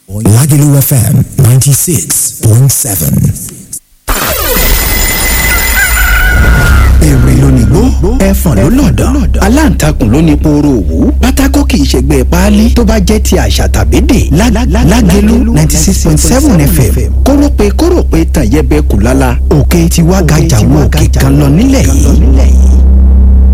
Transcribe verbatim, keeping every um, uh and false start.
Lagelu F M ninety-six point seven. Èrè lónìgbó, ẹ̀fọ̀n ló lọ̀dọ̀, aláǹtakùn ló ní pooro òwú, pátákó kì í ṣègbè páálí tó bá jẹ́ ti àṣà tàbédè. Lágẹ̀lú ninety six point seven F M kórópè kórópè tàn yẹbẹ kù lálá, òkè tiwa gàjà wo òkè kan lọ nílẹ̀ yìí.